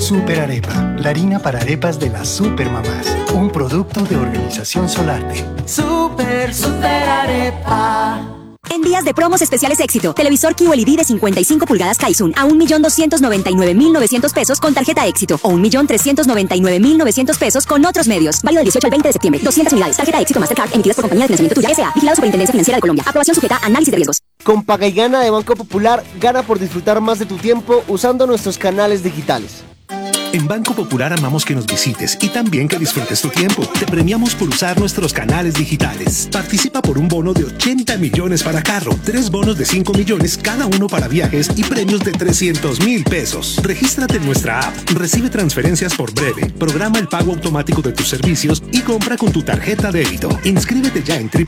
Super Arepa, la harina para arepas de las supermamás. Un producto de Organización Solarte. Super Arepa. En días de promos especiales éxito, televisor QLED de 55 pulgadas Kaisun a 1.299.900 pesos con tarjeta éxito o 1.399.900 pesos con otros medios. Válido del 18 al 20 de septiembre. 200 unidades. Tarjeta éxito Mastercard emitidas por compañía de financiamiento tuya S.A. Vigilado Superintendencia Financiera de Colombia. Aprobación sujeta a análisis de riesgos. Con Paga y Gana de Banco Popular, gana por disfrutar más de tu tiempo usando nuestros canales digitales. En Banco Popular amamos que nos visites y también que disfrutes tu tiempo. Te premiamos por usar nuestros canales digitales. Participa por un bono de 80 millones para carro, 3 bonos de 5 millones cada uno para viajes y premios de 300,000 pesos. Regístrate en nuestra app, recibe transferencias por breve, programa el pago automático de tus servicios y compra con tu tarjeta débito. Inscríbete ya en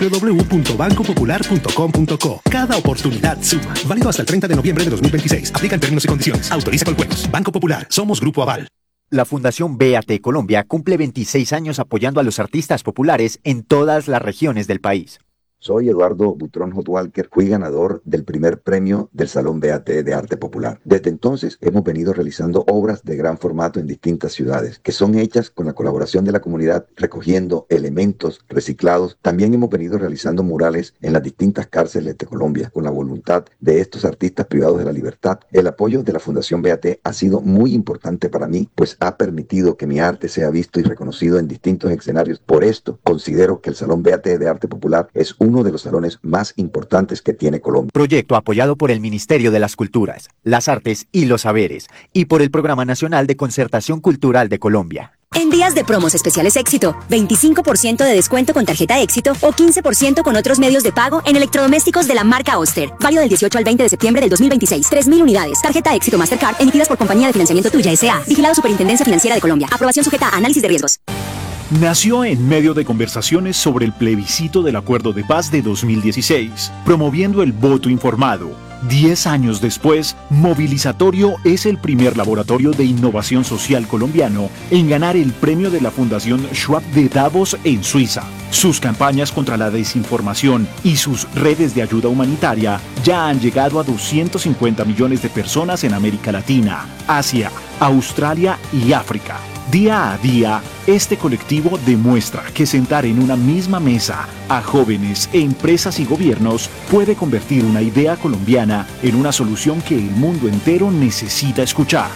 www.bancopopular.com.co. Cada oportunidad suma. Válido hasta el 30 de noviembre de 2026. Aplican términos y condiciones. Autoriza con juegos. Banco Popular. Somos Grupo Aval. La Fundación BAT Colombia cumple 26 años apoyando a los artistas populares en todas las regiones del país. Soy Eduardo Butrón Hotwalker, fui ganador del primer premio del Salón BAT de Arte Popular. Desde entonces hemos venido realizando obras de gran formato en distintas ciudades, que son hechas con la colaboración de la comunidad, recogiendo elementos reciclados. También hemos venido realizando murales en las distintas cárceles de Colombia, con la voluntad de estos artistas privados de la libertad. El apoyo de la Fundación BAT ha sido muy importante para mí, pues ha permitido que mi arte sea visto y reconocido en distintos escenarios. Por esto, considero que el Salón BAT de Arte Popular es uno de los salones más importantes que tiene Colombia. Proyecto apoyado por el Ministerio de las Culturas, las Artes y los Saberes y por el Programa Nacional de Concertación Cultural de Colombia. En días de promos especiales éxito, 25% de descuento con tarjeta éxito o 15% con otros medios de pago en electrodomésticos de la marca Oster. Válido del 18 al 20 de septiembre del 2026. 3.000 unidades. Tarjeta éxito Mastercard emitidas por compañía de financiamiento tuya S.A. Vigilado Superintendencia Financiera de Colombia. Aprobación sujeta a análisis de riesgos. Nació en medio de conversaciones sobre el plebiscito del Acuerdo de Paz de 2016, promoviendo el voto informado. 10 años después, Movilizatorio es el primer laboratorio de innovación social colombiano en ganar el premio de la Fundación Schwab de Davos en Suiza. Sus campañas contra la desinformación y sus redes de ayuda humanitaria ya han llegado a 250 millones de personas en América Latina, Asia, Australia y África. Día a día, este colectivo demuestra que sentar en una misma mesa a jóvenes, empresas y gobiernos puede convertir una idea colombiana en una solución que el mundo entero necesita escuchar.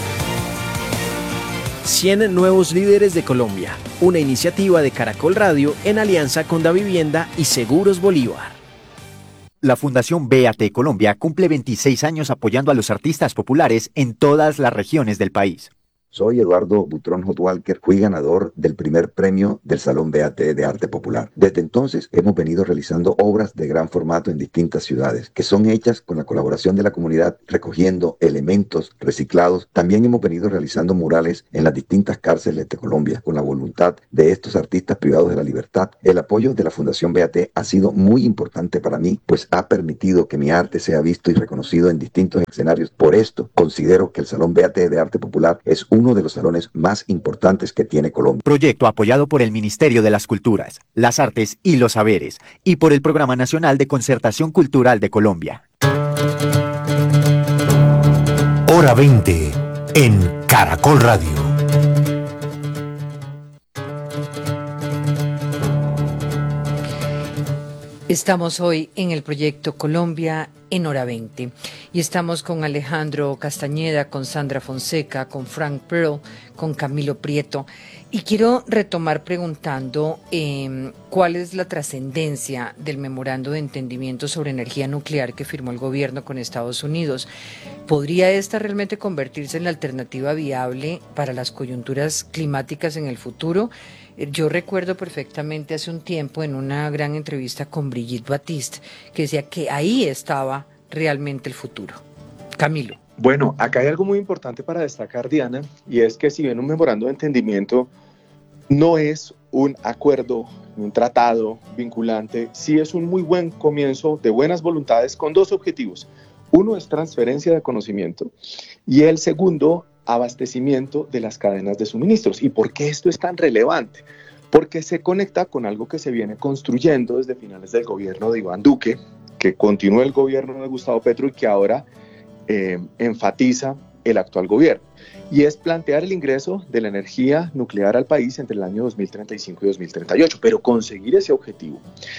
100 nuevos líderes de Colombia, una iniciativa de Caracol Radio en alianza con Davivienda y Seguros Bolívar. La Fundación BAT Colombia cumple 26 años apoyando a los artistas populares en todas las regiones del país. Soy Eduardo Butrón Hotwalker, fui ganador del primer premio del Salón BAT de Arte Popular. Desde entonces hemos venido realizando obras de gran formato en distintas ciudades, que son hechas con la colaboración de la comunidad, recogiendo elementos reciclados. También hemos venido realizando murales en las distintas cárceles de Colombia, con la voluntad de estos artistas privados de la libertad. El apoyo de la Fundación BAT ha sido muy importante para mí, pues ha permitido que mi arte sea visto y reconocido en distintos escenarios. Por esto, considero que el Salón BAT de Arte Popular es uno de los salones más importantes que tiene Colombia. Proyecto apoyado por el Ministerio de las Culturas, las Artes y los Saberes y por el Programa Nacional de Concertación Cultural de Colombia. Hora 20 en Caracol Radio. Estamos hoy en el proyecto Colombia en Hora 20 y estamos con Alejandro Castañeda, con Sandra Fonseca, con Frank Pearl, con Camilo Prieto y quiero retomar preguntando cuál es la trascendencia del memorando de entendimiento sobre energía nuclear que firmó el gobierno con Estados Unidos. ¿Podría esta realmente convertirse en la alternativa viable para las coyunturas climáticas en el futuro? Yo recuerdo perfectamente hace un tiempo en una gran entrevista con Brigitte Batiste que decía que ahí estaba realmente el futuro. Camilo. Bueno, acá hay algo muy importante para destacar, Diana, y es que si bien un memorando de entendimiento no es un acuerdo, un tratado vinculante, sí es un muy buen comienzo de buenas voluntades con dos objetivos. Uno es transferencia de conocimiento y el segundo, abastecimiento de las cadenas de suministros. ¿Y por qué esto es tan relevante? Porque se conecta con algo que se viene construyendo desde finales del gobierno de Iván Duque, que continúa el gobierno de Gustavo Petro y que ahora enfatiza el actual gobierno, y es plantear el ingreso de la energía nuclear al país entre el año 2035 y 2038, pero conseguir ese objetivo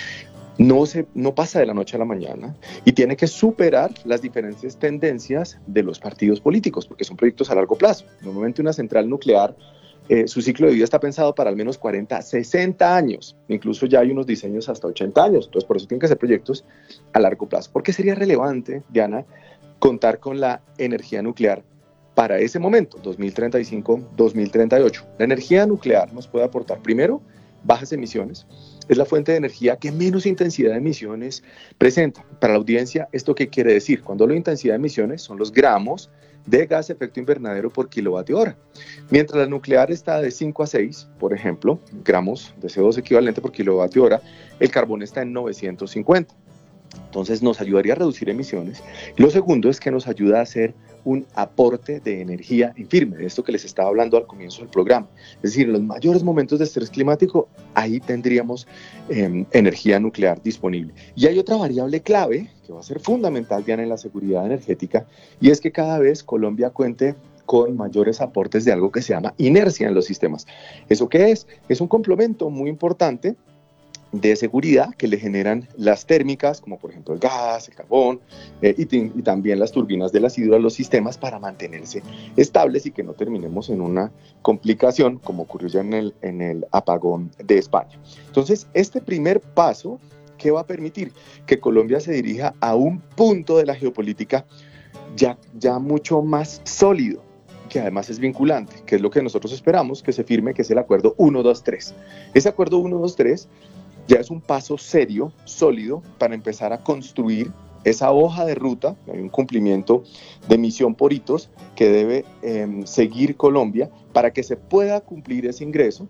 no pasa de la noche a la mañana y tiene que superar las diferentes tendencias de los partidos políticos, porque son proyectos a largo plazo. Normalmente una central nuclear, su ciclo de vida está pensado para al menos 40, 60 años, incluso ya hay unos diseños hasta 80 años, entonces por eso tienen que ser proyectos a largo plazo. ¿Por qué sería relevante, Diana, contar con la energía nuclear para ese momento, 2035-2038? La energía nuclear nos puede aportar, primero, bajas emisiones. Es la fuente de energía que menos intensidad de emisiones presenta. Para la audiencia, ¿esto qué quiere decir? Cuando hablo de intensidad de emisiones, son los gramos de gas de efecto invernadero por kilovatio hora. Mientras la nuclear está de 5 a 6, por ejemplo, gramos de CO2 equivalente por kilovatio hora, el carbón está en 950. Entonces nos ayudaría a reducir emisiones. Lo segundo es que nos ayuda a hacer un aporte de energía en firme, de esto que les estaba hablando al comienzo del programa. Es decir, en los mayores momentos de estrés climático, ahí tendríamos energía nuclear disponible. Y hay otra variable clave que va a ser fundamental, Diana, en la seguridad energética, y es que cada vez Colombia cuente con mayores aportes de algo que se llama inercia en los sistemas. ¿Eso qué es? Es un complemento muy importante de seguridad que le generan las térmicas, como por ejemplo el gas, el carbón, y también las turbinas de las hidro a los sistemas para mantenerse estables y que no terminemos en una complicación como ocurrió ya en el apagón de España. Entonces, este primer paso, ¿qué va a permitir? Que Colombia se dirija a un punto de la geopolítica ya mucho más sólido, que además es vinculante, que es lo que nosotros esperamos que se firme, que es el acuerdo 123. Ese acuerdo 123 ya es un paso serio, sólido, para empezar a construir esa hoja de ruta. Hay un cumplimiento de misión por hitos que debe seguir Colombia para que se pueda cumplir ese ingreso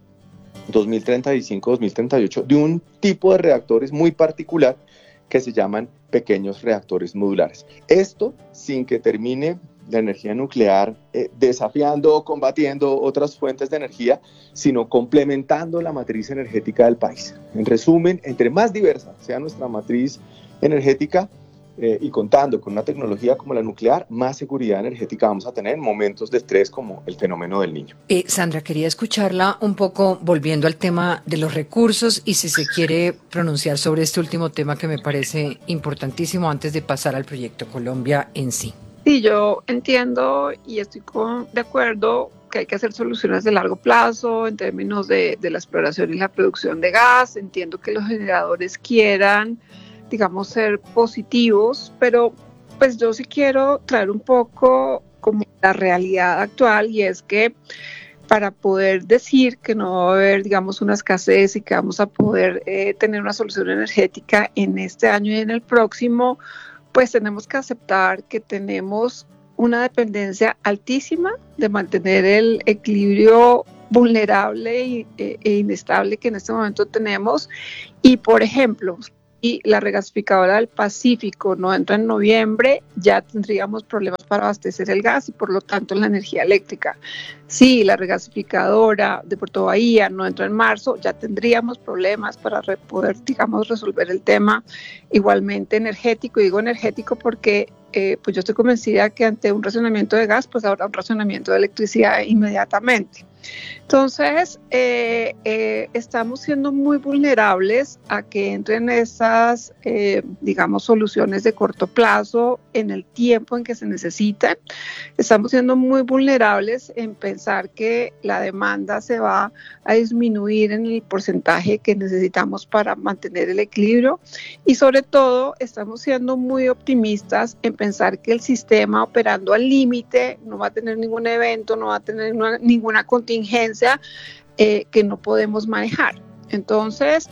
2035-2038 de un tipo de reactores muy particular que se llaman pequeños reactores modulares. Esto sin que termine la energía nuclear desafiando o combatiendo otras fuentes de energía, sino complementando la matriz energética del país. En resumen, entre más diversa sea nuestra matriz energética y contando con una tecnología como la nuclear, más seguridad energética vamos a tener en momentos de estrés como el fenómeno del Niño. Sandra, quería escucharla un poco volviendo al tema de los recursos y si se quiere pronunciar sobre este último tema que me parece importantísimo antes de pasar al proyecto Colombia en sí. Sí, yo entiendo y estoy de acuerdo que hay que hacer soluciones de largo plazo en términos de la exploración y la producción de gas. Entiendo que los generadores quieran, digamos, ser positivos, pero pues yo sí quiero traer un poco como la realidad actual, y es que para poder decir que no va a haber, digamos, una escasez y que vamos a poder tener una solución energética en este año y en el próximo, pues tenemos que aceptar que tenemos una dependencia altísima de mantener el equilibrio vulnerable e inestable que en este momento tenemos. Y, por ejemplo, si la regasificadora del Pacífico no entra en noviembre, ya tendríamos problemas para abastecer el gas y, por lo tanto, la energía eléctrica. Si la regasificadora de Puerto Bahía no entra en marzo, ya tendríamos problemas para poder, digamos, resolver el tema igualmente energético. Y digo energético porque pues yo estoy convencida que ante un racionamiento de gas, pues habrá un racionamiento de electricidad inmediatamente. Entonces, estamos siendo muy vulnerables a que entren esas, digamos, soluciones de corto plazo en el tiempo en que se necesitan. Estamos siendo muy vulnerables en pensar que la demanda se va a disminuir en el porcentaje que necesitamos para mantener el equilibrio. Y sobre todo, estamos siendo muy optimistas en pensar que el sistema operando al límite no va a tener ningún evento, no va a tener ninguna contingencia que no podemos manejar. Entonces,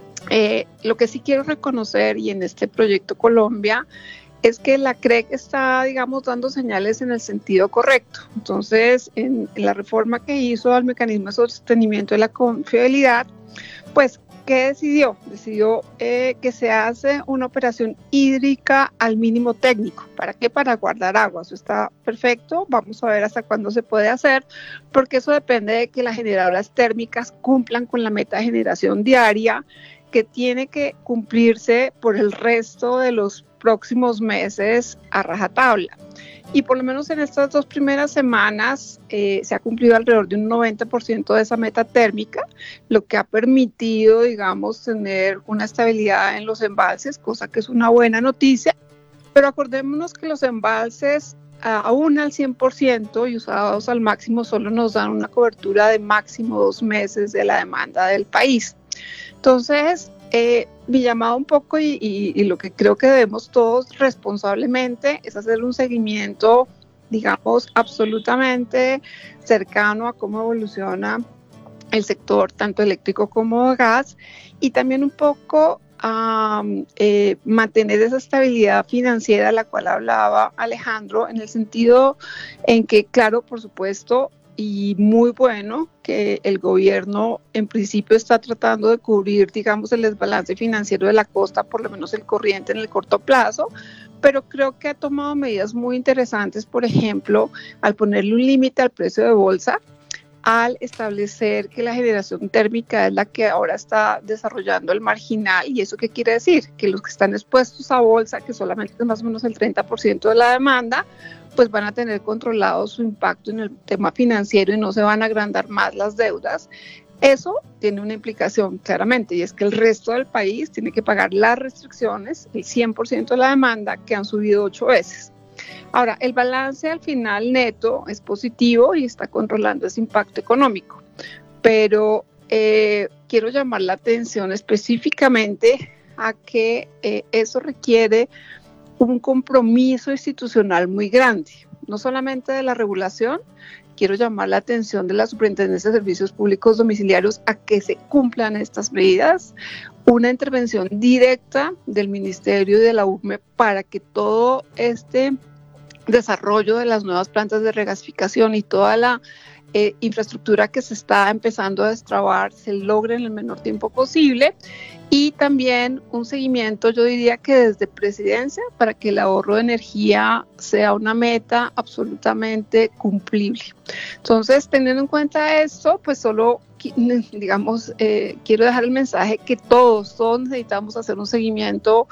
lo que sí quiero reconocer, y en este proyecto Colombia, es que la CREC está, digamos, dando señales en el sentido correcto. Entonces, en la reforma que hizo al mecanismo de sostenimiento de la confiabilidad, pues, ¿qué decidió? Decidió que se hace una operación hídrica al mínimo técnico. ¿Para qué? Para guardar agua. Eso está perfecto. Vamos a ver hasta cuándo se puede hacer, porque eso depende de que las generadoras térmicas cumplan con la meta de generación diaria, que tiene que cumplirse por el resto de los próximos meses a rajatabla. Y por lo menos en estas 2 primeras semanas se ha cumplido alrededor de un 90% de esa meta térmica, lo que ha permitido, digamos, tener una estabilidad en los embalses, cosa que es una buena noticia. Pero acordémonos que los embalses aún al 100% y usados al máximo solo nos dan una cobertura de máximo 2 meses de la demanda del país. Entonces, mi llamado un poco y lo que creo que debemos todos responsablemente es hacer un seguimiento, digamos, absolutamente cercano a cómo evoluciona el sector tanto eléctrico como de gas, y también un poco a mantener esa estabilidad financiera de la cual hablaba Alejandro, en el sentido en que, claro, por supuesto, y muy bueno que el gobierno en principio está tratando de cubrir, digamos, el desbalance financiero de la costa, por lo menos el corriente en el corto plazo, pero creo que ha tomado medidas muy interesantes, por ejemplo, al ponerle un límite al precio de bolsa, al establecer que la generación térmica es la que ahora está desarrollando el marginal. ¿Y eso qué quiere decir? Que los que están expuestos a bolsa, que solamente es más o menos el 30% de la demanda, pues van a tener controlado su impacto en el tema financiero y no se van a agrandar más las deudas. Eso tiene una implicación claramente, y es que el resto del país tiene que pagar las restricciones, el 100% de la demanda, que han subido 8 veces. Ahora, el balance al final neto es positivo y está controlando ese impacto económico, pero quiero llamar la atención específicamente a que eso requiere un compromiso institucional muy grande, no solamente de la regulación. Quiero llamar la atención de la Superintendencia de Servicios Públicos Domiciliarios a que se cumplan estas medidas, una intervención directa del Ministerio y de la URME para que todo este desarrollo de las nuevas plantas de regasificación y toda la infraestructura que se está empezando a destrabar se logre en el menor tiempo posible, y también un seguimiento, yo diría que desde Presidencia, para que el ahorro de energía sea una meta absolutamente cumplible. Entonces, teniendo en cuenta esto, pues solo, digamos, quiero dejar el mensaje que todos necesitamos hacer un seguimiento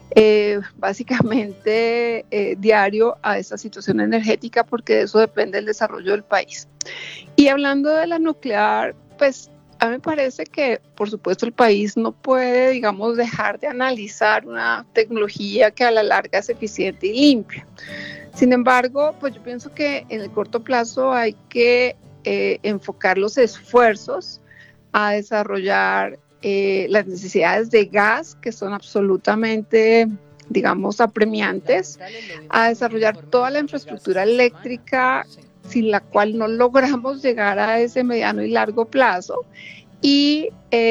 básicamente diario a esta situación energética, porque de eso depende el desarrollo del país. Y hablando de la nuclear, pues a mí me parece que, por supuesto, el país no puede, digamos, dejar de analizar una tecnología que a la larga es eficiente y limpia. Sin embargo, pues yo pienso que en el corto plazo hay que enfocar los esfuerzos a desarrollar las necesidades de gas, que son absolutamente, digamos, apremiantes, a desarrollar toda la infraestructura eléctrica sin la cual no logramos llegar a ese mediano y largo plazo. Y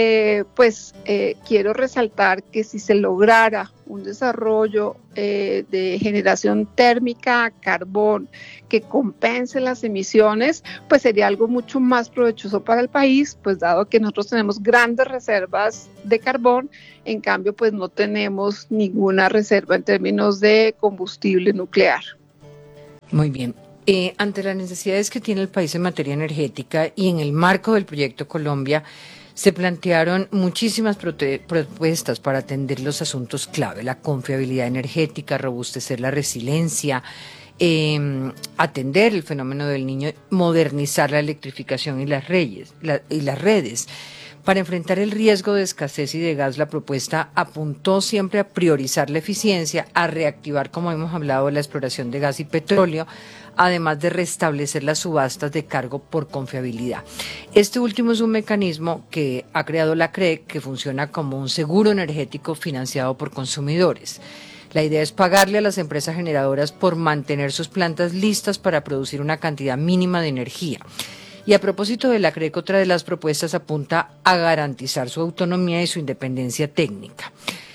quiero resaltar que si se lograra un desarrollo de generación térmica a carbón que compense las emisiones, pues sería algo mucho más provechoso para el país, pues dado que nosotros tenemos grandes reservas de carbón, en cambio pues no tenemos ninguna reserva en términos de combustible nuclear. Muy bien. Ante las necesidades que tiene el país en materia energética y en el marco del Proyecto Colombia, se plantearon muchísimas propuestas para atender los asuntos clave: la confiabilidad energética, robustecer la resiliencia, atender el fenómeno del Niño, modernizar la electrificación y las redes. Para enfrentar el riesgo de escasez y de gas, la propuesta apuntó siempre a priorizar la eficiencia, a reactivar, como hemos hablado, la exploración de gas y petróleo, además de restablecer las subastas de cargo por confiabilidad. Este último es un mecanismo que ha creado la CREC, que funciona como un seguro energético financiado por consumidores. La idea es pagarle a las empresas generadoras por mantener sus plantas listas para producir una cantidad mínima de energía. Y a propósito de la CREC, otra de las propuestas apunta a garantizar su autonomía y su independencia técnica.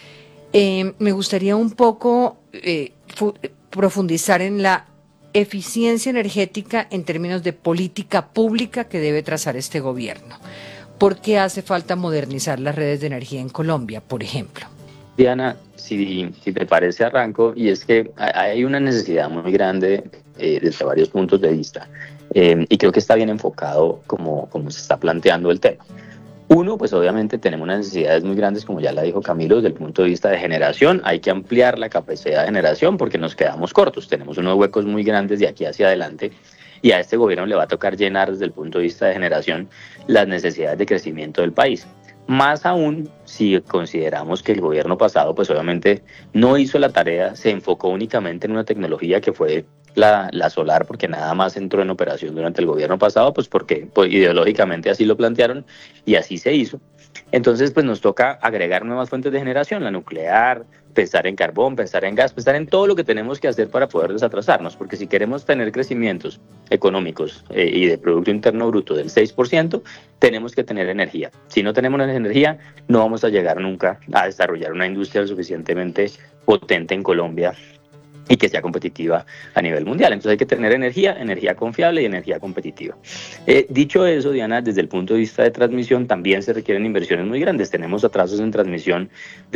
Me gustaría un poco profundizar en la eficiencia energética en términos de política pública que debe trazar este gobierno. ¿Por qué hace falta modernizar las redes de energía en Colombia, por ejemplo? Diana, si te parece, arranco, y es que hay una necesidad muy grande desde varios puntos de vista, y creo que está bien enfocado como se está planteando el tema. Uno, pues obviamente tenemos unas necesidades muy grandes, como ya la dijo Camilo, desde el punto de vista de generación. Hay que ampliar la capacidad de generación porque nos quedamos cortos. Tenemos unos huecos muy grandes de aquí hacia adelante y a este gobierno le va a tocar llenar desde el punto de vista de generación las necesidades de crecimiento del país. Más aún si consideramos que el gobierno pasado pues obviamente no hizo la tarea, se enfocó únicamente en una tecnología que fue la solar, porque nada más entró en operación durante el gobierno pasado, pues porque ideológicamente así lo plantearon y así se hizo. Entonces pues nos toca agregar nuevas fuentes de generación, la nuclear, pensar en carbón, pensar en gas, pensar en todo lo que tenemos que hacer para poder desatrasarnos, porque si queremos tener crecimientos económicos y de Producto Interno Bruto del 6%, tenemos que tener energía. Si no tenemos energía, no vamos a llegar nunca a desarrollar una industria lo suficientemente potente en Colombia y que sea competitiva a nivel mundial. Entonces hay que tener energía confiable y energía competitiva. Dicho eso, Diana, desde el punto de vista de transmisión también se requieren inversiones muy grandes. Tenemos atrasos en transmisión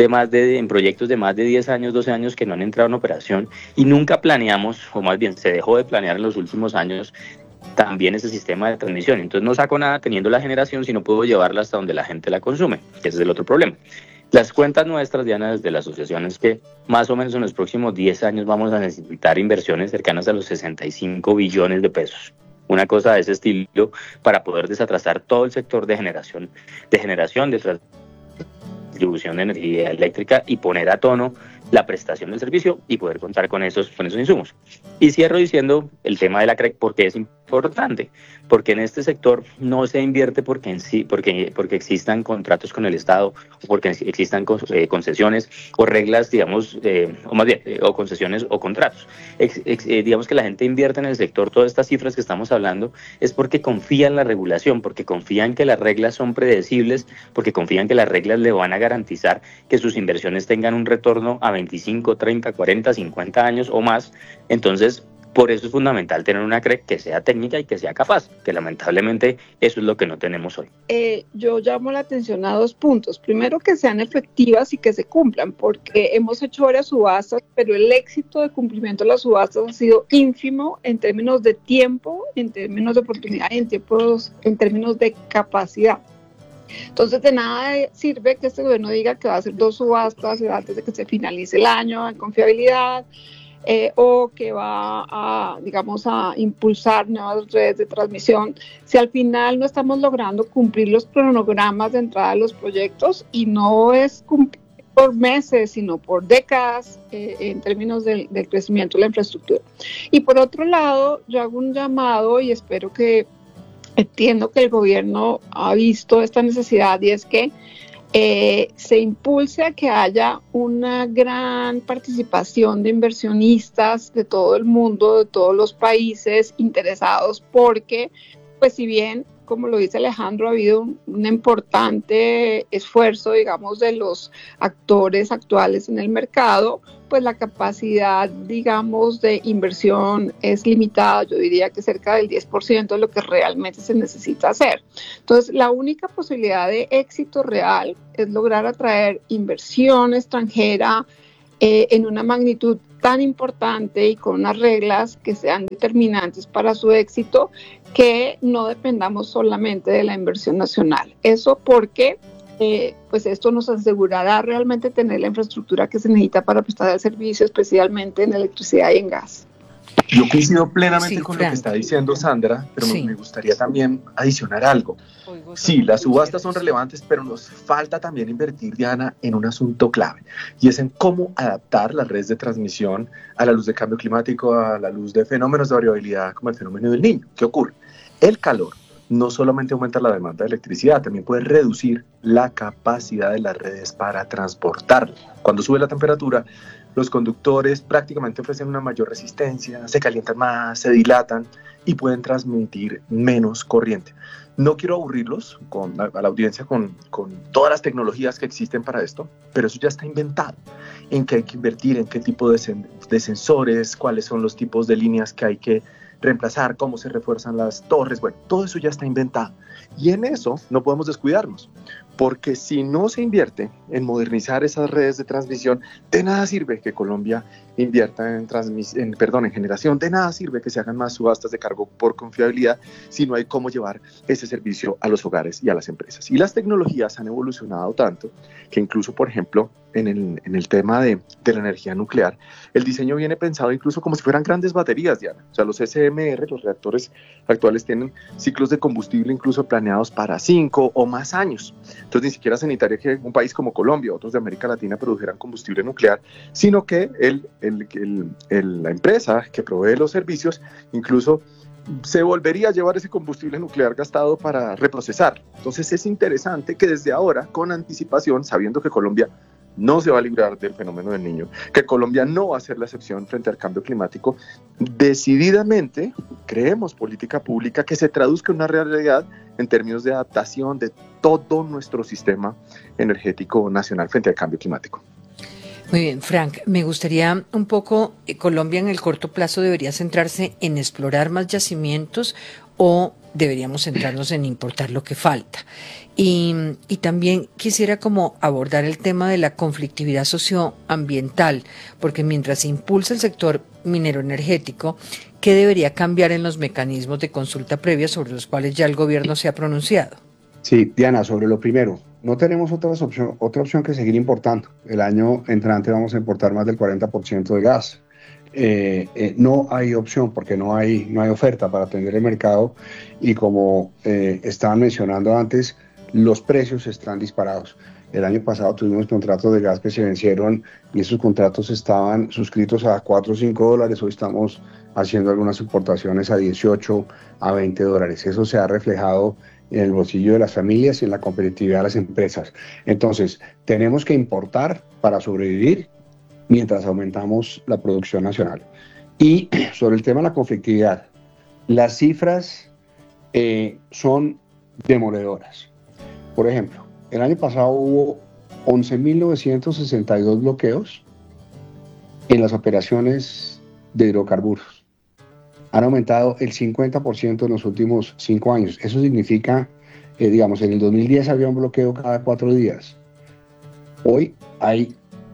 en proyectos de más de 10 años, 12 años que no han entrado en operación y nunca planeamos, o más bien se dejó de planear en los últimos años también ese sistema de transmisión. Entonces no saco nada teniendo la generación si no puedo llevarla hasta donde la gente la consume, que ese es el otro problema. Las cuentas nuestras, Diana, desde la asociación es que más o menos en los próximos 10 años vamos a necesitar inversiones cercanas a los 65 billones de pesos. Una cosa de ese estilo para poder desatrasar todo el sector de generación, de distribución de energía eléctrica y poner a tono la prestación del servicio y poder contar con esos insumos. Y cierro diciendo el tema de la CREC, porque es importante, porque en este sector no se invierte porque existan contratos con el Estado o porque existan concesiones o reglas, digamos, o más bien, o concesiones o contratos. Digamos que la gente invierte en el sector, todas estas cifras que estamos hablando, es porque confía en la regulación, porque confía en que las reglas son predecibles, porque confía en que las reglas le van a garantizar que sus inversiones tengan un retorno a 25, 30, 40, 50 años o más. Entonces, por eso es fundamental tener una CREC que sea técnica y que sea capaz, que lamentablemente eso es lo que no tenemos hoy. Yo llamo la atención a 2 puntos. Primero, que sean efectivas y que se cumplan, porque hemos hecho varias subastas, pero el éxito de cumplimiento de las subastas ha sido ínfimo en términos de tiempo, en términos de oportunidad y en términos de capacidad. Entonces, de nada sirve que este gobierno diga que va a hacer 2 subastas antes de que se finalice el año en confiabilidad, o que va a impulsar nuevas redes de transmisión, si al final no estamos logrando cumplir los cronogramas de entrada de los proyectos, y no es cumplir por meses, sino por décadas en términos del crecimiento de la infraestructura. Y por otro lado, yo hago un llamado y entiendo que el gobierno ha visto esta necesidad, y es que se impulse a que haya una gran participación de inversionistas de todo el mundo, de todos los países interesados, porque, pues si bien, como lo dice Alejandro, ha habido un importante esfuerzo, digamos, de los actores actuales en el mercado, pues la capacidad, digamos, de inversión es limitada. Yo diría que cerca del 10% de lo que realmente se necesita hacer. Entonces, la única posibilidad de éxito real es lograr atraer inversión extranjera en una magnitud tan importante y con unas reglas que sean determinantes para su éxito, que no dependamos solamente de la inversión nacional. Eso porque pues esto nos asegurará realmente tener la infraestructura que se necesita para prestar el servicio, especialmente en electricidad y en gas. Yo coincido plenamente con lo que está diciendo Sandra, pero me gustaría también adicionar algo. Sí, las subastas son relevantes, pero nos falta también invertir, Diana, en un asunto clave, y es en cómo adaptar las redes de transmisión a la luz del cambio climático, a la luz de fenómenos de variabilidad como el fenómeno del Niño. ¿Qué ocurre? El calor no solamente aumenta la demanda de electricidad, también puede reducir la capacidad de las redes para transportarla. Cuando sube la temperatura, los conductores prácticamente ofrecen una mayor resistencia, se calientan más, se dilatan y pueden transmitir menos corriente. No quiero aburrirlos a la audiencia con todas las tecnologías que existen para esto, pero eso ya está inventado. En qué hay que invertir, en qué tipo de sensores, cuáles son los tipos de líneas que hay que reemplazar, cómo se refuerzan las torres. Bueno, todo eso ya está inventado. Y en eso no podemos descuidarnos, porque si no se invierte en modernizar esas redes de transmisión, de nada sirve que Colombia invierta en generación. De nada sirve que se hagan más subastas de cargo por confiabilidad si no hay cómo llevar ese servicio a los hogares y a las empresas. Y las tecnologías han evolucionado tanto que incluso, por ejemplo, en el tema de la energía nuclear, el diseño viene pensado incluso como si fueran grandes baterías, Diana. O sea, los SMR, los reactores actuales, tienen ciclos de combustible incluso planeados para 5 o más años. Entonces, ni siquiera se necesitaría que un país como Colombia, otros de América Latina, produjeran combustible nuclear, sino que la empresa que provee los servicios incluso se volvería a llevar ese combustible nuclear gastado para reprocesar. Entonces es interesante que desde ahora, con anticipación, sabiendo que Colombia no se va a librar del fenómeno del Niño, que Colombia no va a ser la excepción frente al cambio climático, decididamente creemos política pública que se traduzca en una realidad en términos de adaptación de todo nuestro sistema energético nacional frente al cambio climático. Muy bien, Frank, me gustaría un poco, Colombia en el corto plazo debería centrarse en explorar más yacimientos o deberíamos centrarnos en importar lo que falta. Y también quisiera como abordar el tema de la conflictividad socioambiental, porque mientras se impulsa el sector minero energético, ¿qué debería cambiar en los mecanismos de consulta previa sobre los cuales ya el gobierno se ha pronunciado? Sí, Diana, sobre lo primero, no tenemos otra opción que seguir importando. El año entrante vamos a importar más del 40% de gas. No hay opción porque no hay oferta para atender el mercado y como estaban mencionando antes, los precios están disparados. El año pasado tuvimos contratos de gas que se vencieron y esos contratos estaban suscritos a $4 o $5. Hoy estamos haciendo algunas importaciones a 18, a 20 dólares. Eso se ha reflejado en el bolsillo de las familias y en la competitividad de las empresas. Entonces, tenemos que importar para sobrevivir mientras aumentamos la producción nacional. Y sobre el tema de la conflictividad, las cifras son demoledoras. Por ejemplo, el año pasado hubo 11.962 bloqueos en las operaciones de hidrocarburos. Han aumentado el 50% en los últimos 5 años. Eso significa, digamos, en el 2010 había un bloqueo cada 4 días. Hoy hay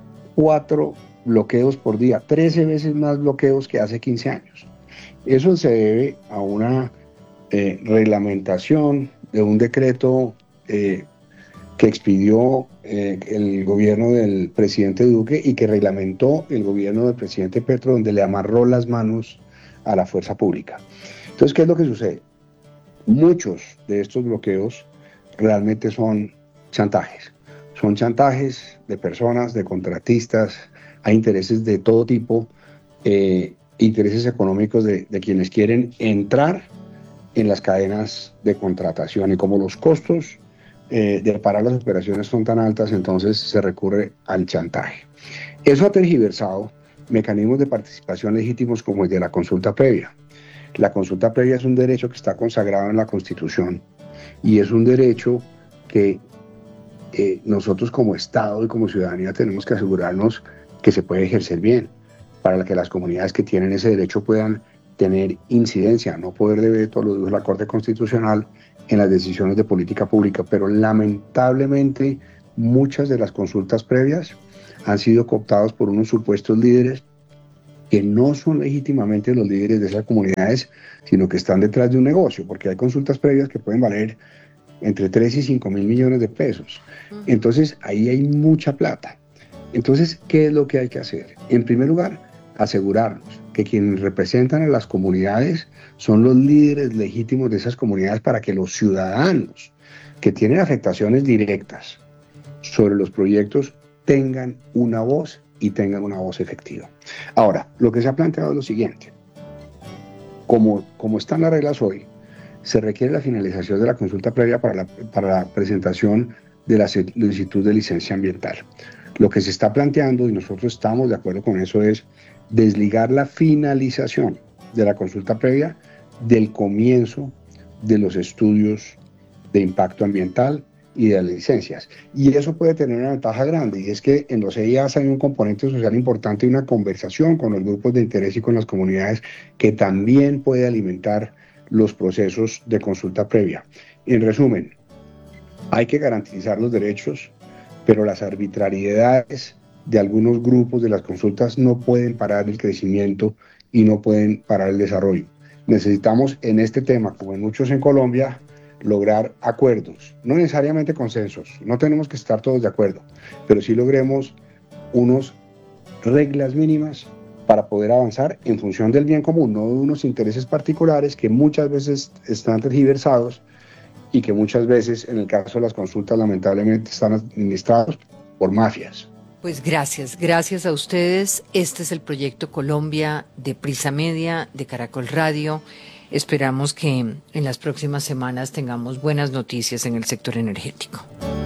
4 bloqueos por día, 13 veces más bloqueos que hace 15 años. Eso se debe a una reglamentación de un decreto que expidió el gobierno del presidente Duque y que reglamentó el gobierno del presidente Petro, donde le amarró las manos a la fuerza pública. Entonces, ¿qué es lo que sucede? Muchos de estos bloqueos realmente son chantajes. Son chantajes de personas, de contratistas, hay intereses de todo tipo, intereses económicos de quienes quieren entrar en las cadenas de contratación y como los costos de parar las operaciones son tan altas, entonces se recurre al chantaje. Eso ha tergiversado mecanismos de participación legítimos como el de la consulta previa. La consulta previa es un derecho que está consagrado en la Constitución y es un derecho que nosotros como Estado y como ciudadanía tenemos que asegurarnos que se puede ejercer bien, para que las comunidades que tienen ese derecho puedan tener incidencia, no poder de veto, lo dijo la Corte Constitucional, en las decisiones de política pública. Pero lamentablemente muchas de las consultas previas han sido cooptadas por unos supuestos líderes que no son legítimamente los líderes de esas comunidades, sino que están detrás de un negocio, porque hay consultas previas que pueden valer entre 3 y 5 mil millones de pesos. Entonces ahí hay mucha plata. Entonces, ¿qué es lo que hay que hacer? En primer lugar, asegurarnos que quienes representan a las comunidades son los líderes legítimos de esas comunidades para que los ciudadanos que tienen afectaciones directas sobre los proyectos tengan una voz y tengan una voz efectiva. Ahora, lo que se ha planteado es lo siguiente. Como están las reglas hoy, se requiere la finalización de la consulta previa para la presentación de la solicitud de licencia ambiental. Lo que se está planteando, y nosotros estamos de acuerdo con eso, es desligar la finalización de la consulta previa del comienzo de los estudios de impacto ambiental y de las licencias. Y eso puede tener una ventaja grande, y es que en los EIAs hay un componente social importante y una conversación con los grupos de interés y con las comunidades que también puede alimentar los procesos de consulta previa. En resumen, hay que garantizar los derechos, pero las arbitrariedades de algunos grupos de las consultas no pueden parar el crecimiento y no pueden parar el desarrollo. Necesitamos en este tema, como en muchos en Colombia, lograr acuerdos, no necesariamente consensos, no tenemos que estar todos de acuerdo, pero sí logremos unas reglas mínimas para poder avanzar en función del bien común, no de unos intereses particulares que muchas veces están tergiversados y que muchas veces, en el caso de las consultas, lamentablemente están administrados por mafias. Pues gracias a ustedes. Este es el Proyecto Colombia de Prisa Media, de Caracol Radio. Esperamos que en las próximas semanas tengamos buenas noticias en el sector energético.